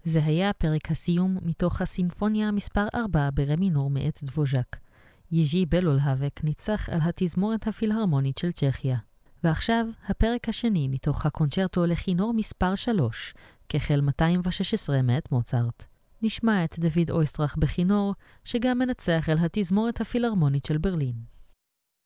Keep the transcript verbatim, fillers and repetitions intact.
זה היה פרק הסיום מתוך הסימפוניה מספר ארבע ברם מינור מאת דבוז'ק. יז'י בלולהבק ניצח על התזמורת הפילהרמונית של צ'כיה. ועכשיו הפרק השני מתוך הקונצ'רטו לכינור מספר שלוש, כחל מאתיים ושש עשרה מאת מוצרט. נשמע את דוד אויסטרח בכינור, שגם מנצח על התזמורת הפילהרמונית של ברלין.